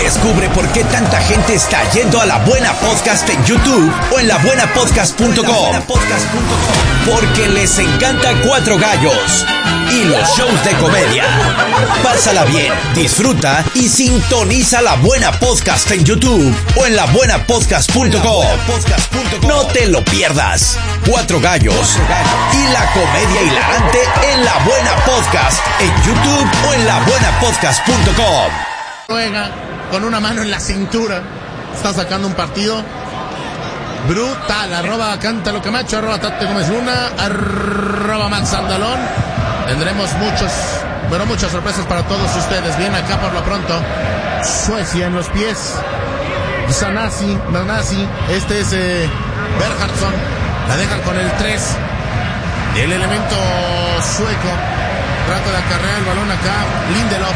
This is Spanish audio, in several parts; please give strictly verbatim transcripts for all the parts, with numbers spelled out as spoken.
Descubre por qué tanta gente está yendo a La Buena Podcast en YouTube o en la buena podcast punto com. Porque les encanta Cuatro Gallos y los shows de comedia. Pásala bien, disfruta y sintoniza La Buena Podcast en YouTube o en la buena podcast punto com. No te lo pierdas. Cuatro Gallos y la comedia hilarante en La Buena Podcast en YouTube o en la buena podcast punto com. Juega con una mano en la cintura, está sacando un partido brutal. Arroba Cántalo Camacho, arroba Tate Gómez Luna, arroba Max Andalón. Tendremos muchos, bueno, muchas sorpresas para todos ustedes. Bien, acá por lo pronto Suecia en los pies, Zanasi, Nanasi, este es eh, Berhardsson, la dejan con el tres, el elemento sueco trata de acarrear el balón acá, Lindelof,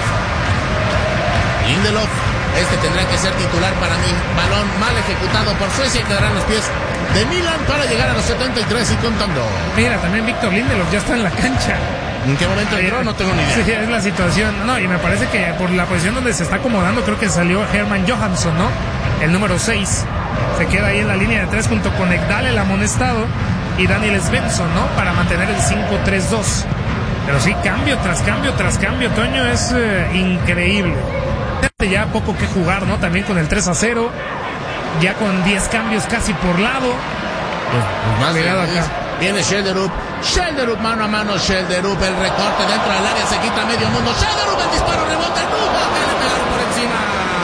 Lindelof, este tendrá que ser titular para mí. Balón mal ejecutado por Suecia y quedará en los pies de Milan para llegar a los setenta y tres y contando. Mira, también Víctor Lindelof ya está en la cancha. ¿En qué momento entró? No tengo ni idea. Sí, es la situación. No, y me parece que por la posición donde se está acomodando, creo que salió Herman Johansson, ¿no? El número seis. Se queda ahí en la línea de tres junto con Ekdal, el amonestado, y Daniel Svensson, ¿no? Para mantener el cinco tres dos. Pero sí, cambio tras cambio tras cambio, Toño, es eh, increíble. Ya poco que jugar, ¿no? También con el tres a cero, ya con diez cambios casi por lado. Pues, pues más llegado acá. Viene Schelderup, Schelderup mano a mano, Schelderup, el recorte dentro del área, se quita medio mundo, Schelderup, el disparo, rebota, ¡no! Que le pegaron por encima.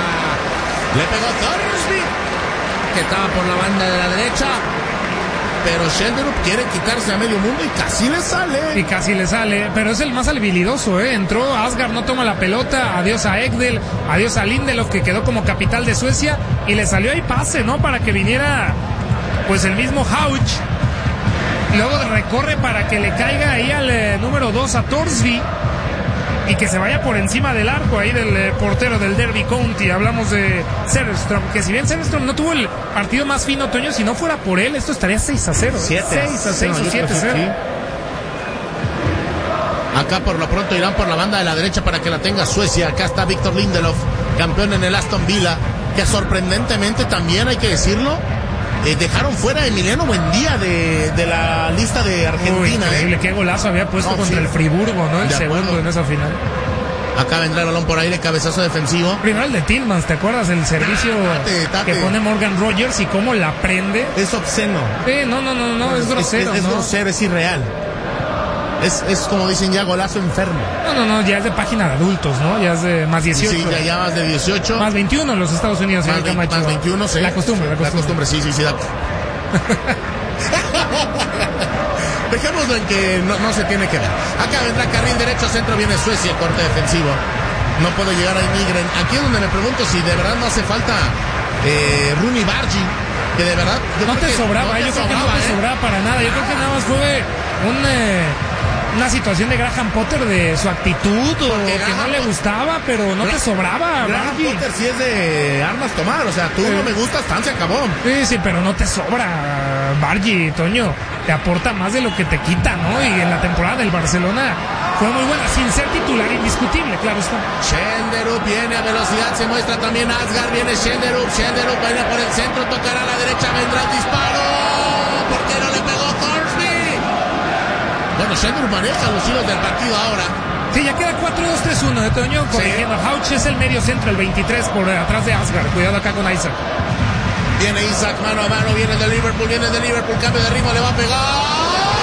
Le pegó Thorsby, que estaba por la banda de la derecha. Pero Schelderup quiere quitarse a medio mundo y casi le sale. Y casi le sale, pero es el más habilidoso, ¿eh? Entró Asgard, no toma la pelota, adiós a Ekdal, adiós a Lindelof, que quedó como capital de Suecia, y le salió ahí pase, ¿no? Para que viniera, pues, el mismo Hauch. Luego recorre para que le caiga ahí al eh, número dos a Thorsby y que se vaya por encima del arco ahí del eh, portero del Derby County. Hablamos de Söderström, que si bien Söderström no tuvo el partido más fino, Toño, si no fuera por él, esto estaría seis a cero. siete seis a seis o siete a cero. Acá por lo pronto irán por la banda de la derecha para que la tenga Suecia. Acá está Víctor Lindelof, campeón en el Aston Villa, que sorprendentemente también hay que decirlo, Eh, dejaron fuera a Emiliano Buendía de, de la lista de Argentina. Uy, increíble, eh. qué golazo había puesto no, contra sí. el Friburgo, ¿no? El De segundo acuerdo. en esa final. Acá vendrá el balón por aire, cabezazo defensivo. Primero el de Tillmans, ¿te acuerdas? El servicio Tate, tate. que pone Morgan Rogers y cómo la prende. Es obsceno. Sí, no, no, no, no, es grosero, Es, es ¿no? grosero, es irreal. Es, es como dicen ya, golazo enfermo. No, no, no, ya es de página de adultos, ¿no? Ya es de más dieciocho. Sí, ya, ya más de dieciocho. Más veintiuno en los Estados Unidos. Más, señor veinte, Camacho. más veintiuno, sí. La costumbre, la costumbre. La costumbre, sí, sí, sí. Da. Dejémoslo en que no, no se tiene que ver. Acá vendrá carril derecho, centro, viene Suecia, corte defensivo. No puedo llegar a Nygren. Aquí es donde me pregunto si de verdad no hace falta eh, Rooney Bargi, que de verdad yo No creo te que sobraba, no te yo creo que no sobraba, te ¿eh? sobraba para nada. Yo creo que nada más fue un, eh, una situación de Graham Potter de su actitud o que Graham no le gustaba, pero no te sobraba, Graham Bargi. Potter sí es de armas tomar, o sea, tú Sí. no me gustas, tan se acabó. Sí, sí, pero no te sobra, Bargi, Toño. Te aporta más de lo que te quita, ¿no? Y en la temporada del Barcelona fue muy buena, sin ser titular indiscutible, claro está. Schelderup viene a velocidad, se muestra también Asgard, viene Schelderup, Schelderup viene por el centro, tocará a la derecha, vendrá el disparo. ¿Por qué no le pegó Thorsby? Bueno, Schelderup maneja los hilos del partido ahora. Sí, ya queda cuatro dos tres uno de Toño, corrigiendo. Sí. Hauch es el medio centro, el veintitrés por atrás de Asgard. Cuidado acá con Isaac. Viene Isaac, mano a mano, viene de Liverpool, viene de Liverpool, cambio de ritmo, le va a pegar.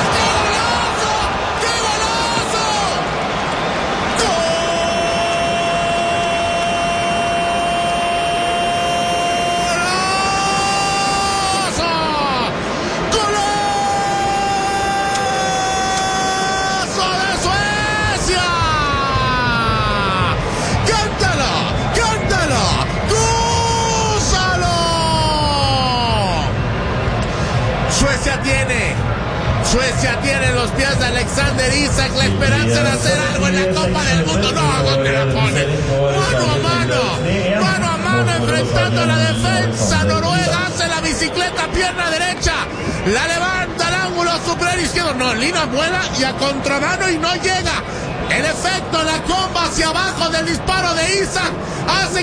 Suecia tiene los pies de Alexander Isak la esperanza de hacer algo en la Copa del Mundo. No, ¿dónde la pone? Mano a mano, mano a mano enfrentando a la defensa noruega. Hace la bicicleta, pierna derecha, la levanta al ángulo superior izquierdo. No, Lina vuela y a contramano y no llega. En efecto, la comba hacia abajo del disparo de Isak hace